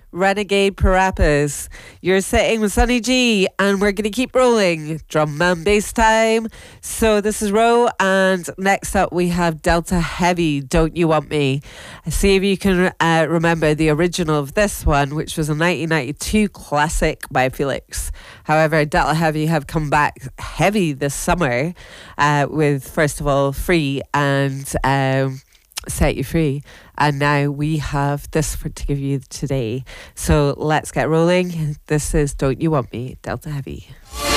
Renegade Parappas. You're sitting with Sunny G, and we're going to keep rolling. Drum and bass time. So this is Ro, and next up we have Delta Heavy, Don't You Want Me. See if you can remember the original of this one, which was a 1992 classic by Felix. However, Delta Heavy have come back heavy this summer with, first of all, Free and Set You Free. And now we have this for to give you today. So let's get rolling. This is Don't You Want Me, Delta Heavy.